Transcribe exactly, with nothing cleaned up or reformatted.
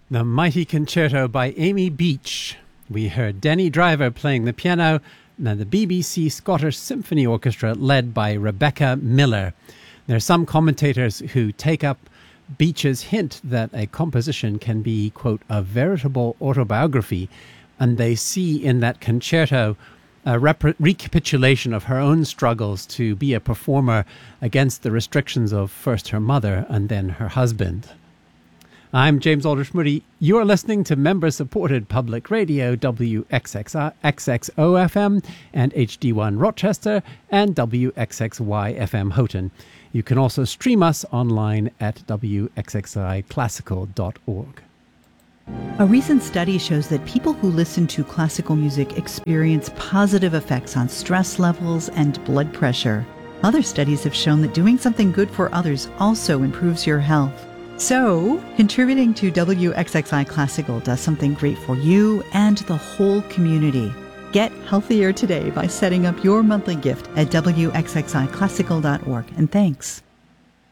The Mighty Concerto by Amy Beach. We heard Denny Driver playing the piano, and then the B B C Scottish Symphony Orchestra led by Rebecca Miller. There are some commentators who take up Beach's hint that a composition can be, quote, a veritable autobiography, and they see in that concerto a rep- recapitulation of her own struggles to be a performer against the restrictions of first her mother and then her husband. I'm James Aldrich Moody. You are listening to member-supported public radio, W X X O F M and H D one Rochester and W X X Y F M Houghton. You can also stream us online at w x x i classical dot org. A recent study shows that people who listen to classical music experience positive effects on stress levels and blood pressure. Other studies have shown that doing something good for others also improves your health. So, contributing to W X X I Classical does something great for you and the whole community. Get healthier today by setting up your monthly gift at w x x i classical dot org. And thanks.